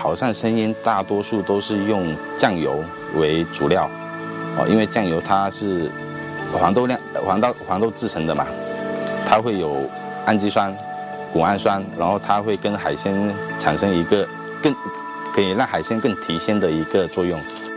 潮汕生腌大多数都是用酱油为主料，因为酱油它是黄豆制成的嘛，它会有氨基酸、谷氨酸，然后它会跟海鲜产生一个可以让海鲜更提鲜的一个作用。